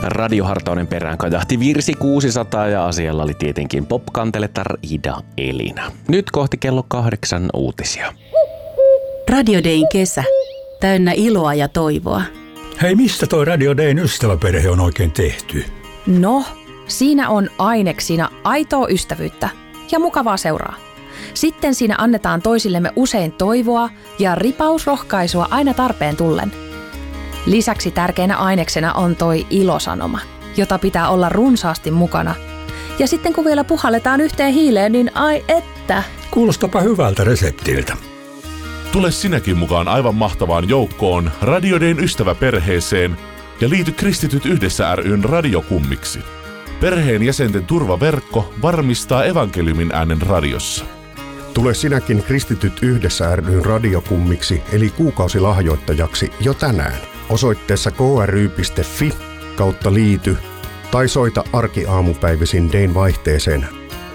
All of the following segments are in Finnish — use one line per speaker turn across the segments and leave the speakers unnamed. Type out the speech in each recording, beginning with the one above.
Radio Hartaunen perään kajahti virsi 600 ja asialla oli tietenkin popkanteletar Ida Elina. Nyt kohti kello 8 uutisia.
Radio Dayn kesä. Täynnä iloa ja toivoa.
Hei, mistä toi Radio Dayn ystäväperhe on oikein tehty?
No, siinä on aineksina aitoa ystävyyttä ja mukavaa seuraa. Sitten siinä annetaan toisillemme usein toivoa ja ripausrohkaisua aina tarpeen tullen. Lisäksi tärkeänä aineksena on toi ilosanoma, jota pitää olla runsaasti mukana. Ja sitten kun vielä puhalletaan yhteen hiileen, niin ai että!
Kuulostapa hyvältä reseptiltä.
Tule sinäkin mukaan aivan mahtavaan joukkoon Radio Dayn ystäväperheeseen ja liity Kristityt yhdessä ry:n radiokummiksi. Perheen jäsenten turvaverkko varmistaa evankeliumin äänen radiossa.
Tule sinäkin Kristityt yhdessä ry:n radiokummiksi eli kuukausilahjoittajaksi jo tänään. Osoitteessa kry.fi/liity tai soita arkiaamupäivisin Dayn vaihteeseen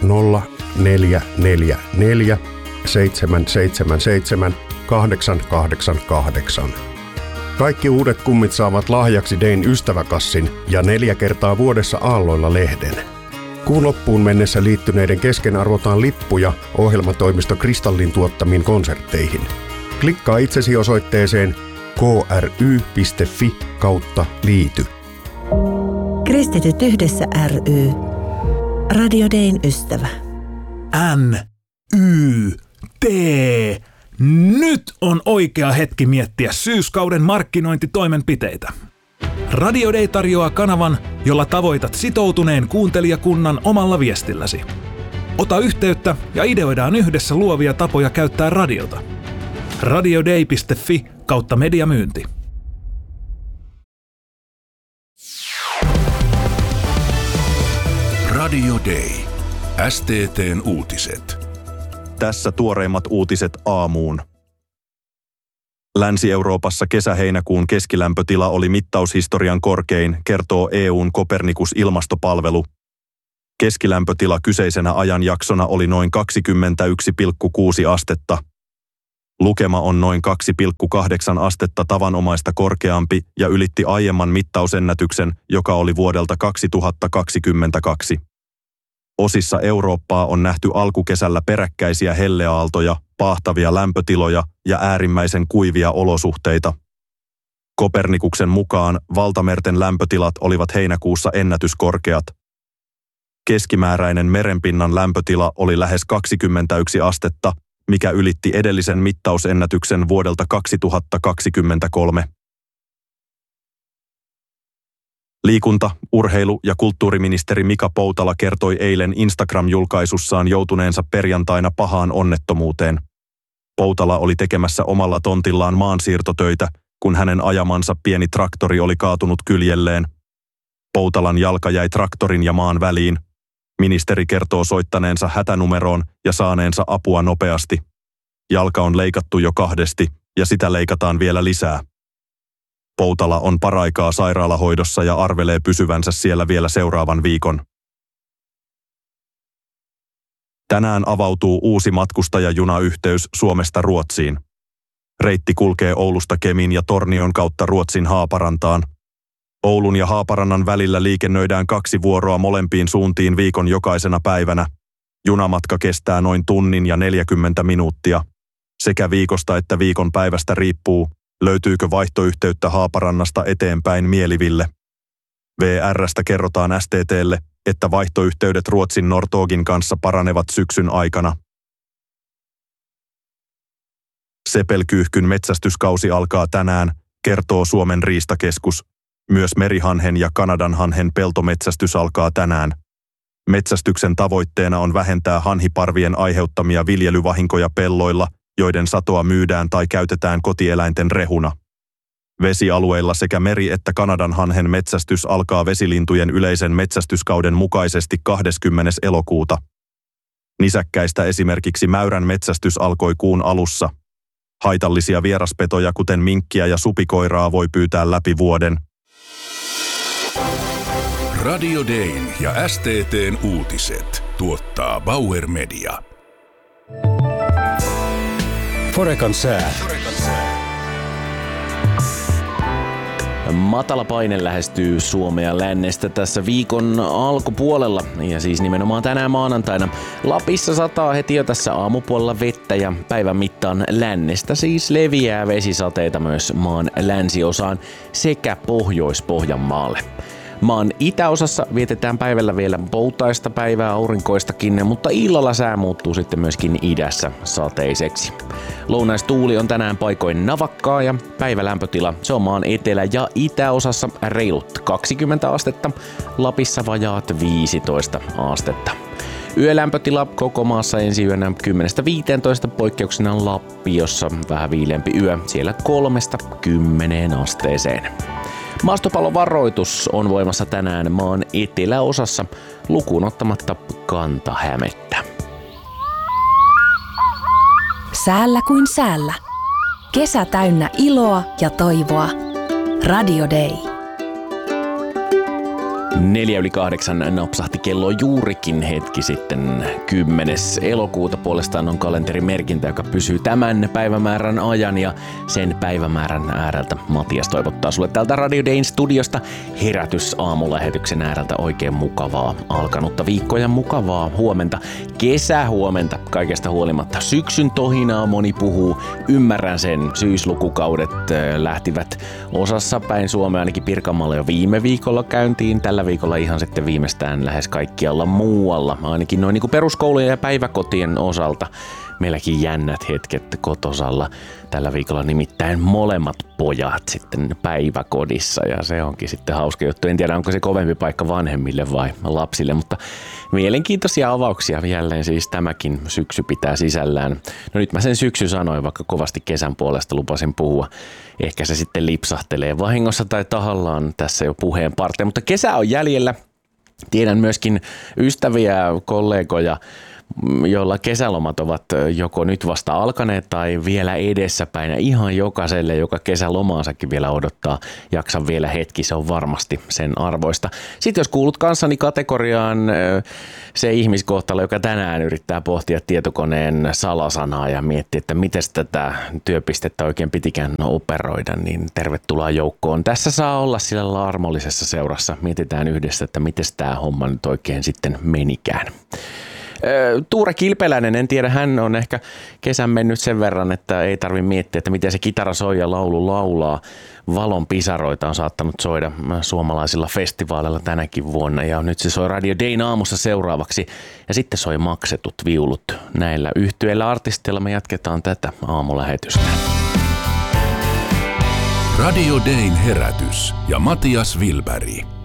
0444 777 888. Kaikki uudet kummit saavat lahjaksi Dayn ystäväkassin ja 4 kertaa vuodessa aalloilla lehden. Kuun loppuun mennessä liittyneiden kesken arvotaan lippuja ohjelmatoimisto Kristallin tuottamiin konsertteihin. Klikkaa itsesi osoitteeseen kry.fi/liity.
Kristityt yhdessä ry. Radio Dayn ystävä.
NYT. Nyt on oikea hetki miettiä syyskauden markkinointitoimenpiteitä. Radio Day tarjoaa kanavan, jolla tavoitat sitoutuneen kuuntelijakunnan omalla viestilläsi. Ota yhteyttä ja ideoidaan yhdessä luovia tapoja käyttää radiota. radioday.fi/mediamyynti.
Radio Day. STT:n uutiset.
Tässä tuoreimmat uutiset aamuun. Länsi-Euroopassa kesä-heinäkuun keskilämpötila oli mittaushistorian korkein, kertoo EU:n Copernicus-ilmastopalvelu. Keskilämpötila kyseisenä ajanjaksona oli noin 21,6 astetta. Lukema on noin 2,8 astetta tavanomaista korkeampi ja ylitti aiemman mittausennätyksen, joka oli vuodelta 2022. Osissa Eurooppaa on nähty alkukesällä peräkkäisiä helleaaltoja, paahtavia lämpötiloja ja äärimmäisen kuivia olosuhteita. Kopernikuksen mukaan valtamerten lämpötilat olivat heinäkuussa ennätyskorkeat. Keskimääräinen merenpinnan lämpötila oli lähes 21 astetta, mikä ylitti edellisen mittausennätyksen vuodelta 2023. Liikunta-, urheilu- ja kulttuuriministeri Mika Poutala kertoi eilen Instagram-julkaisussaan joutuneensa perjantaina pahaan onnettomuuteen. Poutala oli tekemässä omalla tontillaan maansiirtotöitä, kun hänen ajamansa pieni traktori oli kaatunut kyljelleen. Poutalan jalka jäi traktorin ja maan väliin. Ministeri kertoo soittaneensa hätänumeroon ja saaneensa apua nopeasti. Jalka on leikattu jo 2 ja sitä leikataan vielä lisää. Poutala on paraikaa sairaalahoidossa ja arvelee pysyvänsä siellä vielä seuraavan viikon. Tänään avautuu uusi matkustajajunayhteys Suomesta Ruotsiin. Reitti kulkee Oulusta Kemin ja Tornion kautta Ruotsin Haaparantaan. Oulun ja Haaparannan välillä liikennöidään 2 vuoroa molempiin suuntiin viikon jokaisena päivänä. Junamatka kestää noin tunnin ja 40 minuuttia. Sekä viikosta että viikon päivästä riippuu, löytyykö vaihtoyhteyttä Haaparannasta eteenpäin Mieliville. VR:stä kerrotaan STT:lle, että vaihtoyhteydet Ruotsin Norrtågin kanssa paranevat syksyn aikana. Sepelkyyhkyn metsästyskausi alkaa tänään, kertoo Suomen riistakeskus. Myös merihanhen ja kanadanhanhen peltometsästys alkaa tänään. Metsästyksen tavoitteena on vähentää hanhiparvien aiheuttamia viljelyvahinkoja pelloilla, joiden satoa myydään tai käytetään kotieläinten rehuna. Vesialueilla sekä meri- että kanadanhanhen metsästys alkaa vesilintujen yleisen metsästyskauden mukaisesti 20. elokuuta. Nisäkkäistä esimerkiksi mäyrän metsästys alkoi kuun alussa. Haitallisia vieraspetoja kuten minkkiä ja supikoiraa voi pyytää läpi vuoden.
Radio Dayn ja STT:n uutiset tuottaa Bauer Media.
Forekan sää.
Matala paine lähestyy Suomea lännestä tässä viikon alkupuolella ja siis nimenomaan tänään maanantaina. Lapissa sataa heti jo tässä aamupuolella vettä ja päivän mittaan lännestä siis leviää vesisateita myös maan länsiosaan sekä Pohjois-Pohjanmaalle. Maan itäosassa vietetään päivällä vielä poutaista päivää aurinkoistakin, mutta illalla sää muuttuu sitten myöskin idässä sateiseksi. Lounaistuuli on tänään paikoin navakkaa ja päivälämpötila se on maan etelä- ja itäosassa reilut 20 astetta, Lapissa vajaat 15 astetta. Yölämpötila koko maassa ensi yönä 10-15, poikkeuksena Lappi, jossa vähän viileämpi yö, siellä 3-10 asteeseen. Maastopallovaroitus on voimassa tänään maan eteläosassa lukuun ottamatta Kanta-Hämettä.
Säällä kuin säällä. Kesä täynnä iloa ja toivoa. Radio Day.
7:04 napsahti kello juurikin hetki sitten. 10. elokuuta puolestaan on kalenterimerkintä, joka pysyy tämän päivämäärän ajan ja sen päivämäärän ääreltä Matias toivottaa sulle täältä Radio Dayn studiosta herätysaamulähetyksen ääreltä oikein mukavaa alkanutta viikkoa ja mukavaa huomenta, kesähuomenta kaikesta huolimatta. Syksyn tohinaa moni puhuu, ymmärrän sen, syyslukukaudet lähtivät osassa päin Suomea, ainakin Pirkanmaalla jo viime viikolla käyntiin, tällä viikolla ihan sitten viimeistään lähes kaikkialla muualla, ainakin noin niin kuin peruskoulujen ja päiväkotien osalta. Meilläkin jännät hetket kotosalla. Tällä viikolla nimittäin molemmat pojat sitten päiväkodissa ja se onkin sitten hauska juttu. En tiedä, onko se kovempi paikka vanhemmille vai lapsille, mutta mielenkiintoisia avauksia jälleen siis tämäkin syksy pitää sisällään. No nyt mä sen syksy sanoin, vaikka kovasti kesän puolesta lupasin puhua. Ehkä se sitten lipsahtelee vahingossa tai tahallaan tässä jo puheen parteen, mutta kesä on jäljellä. Tiedän myöskin ystäviä, kollegoja, joilla kesälomat ovat joko nyt vasta alkaneet tai vielä edessäpäin. Ja ihan jokaiselle, joka kesälomaansakin vielä odottaa, jaksa vielä hetki, se on varmasti sen arvoista. Sitten jos kuulut kanssani kategoriaan se ihmiskohtalo, joka tänään yrittää pohtia tietokoneen salasanaa ja miettiä, että miten tätä työpistettä oikein pitikään operoida, niin tervetuloa joukkoon. Tässä saa olla sillä armollisessa seurassa. Mietitään yhdessä, että miten tämä homma nyt oikein sitten menikään. Tuure Kilpeläinen, en tiedä, hän on ehkä kesän mennyt sen verran, että ei tarvitse miettiä, että miten se kitara soi ja laulu laulaa. Valon pisaroita on saattanut soida suomalaisilla festivaaleilla tänäkin vuonna ja nyt se soi Radio Dayn aamussa seuraavaksi ja sitten soi maksetut viulut. Näillä yhtyeillä artisteilla me jatketaan tätä aamulähetystä.
Radio Dayn herätys ja Matias Wilberg.